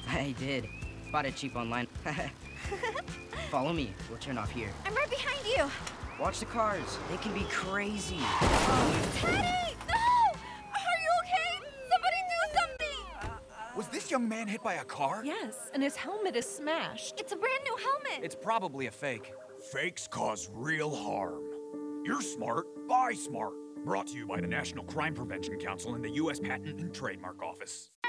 I did. Bought it cheap online. Follow me. We'll turn off here. I'm right behind you. Watch the cars. They can be crazy. Teddy! No! Are you okay? Somebody do something! Was this young man hit by a car? Yes, and his helmet is smashed. It's a brand new helmet. It's probably a fake. Fakes cause real harm. You're smart, buy smart. Brought to you by the National Crime Prevention Council and the U.S. Patent and Trademark Office.